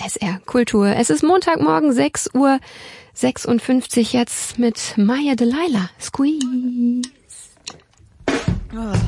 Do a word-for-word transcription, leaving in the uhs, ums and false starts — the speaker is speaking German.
S R Kultur. Es ist Montagmorgen, sechs Uhr sechsundfünfzig jetzt mit Maya Delilah. Squeeze. Oh.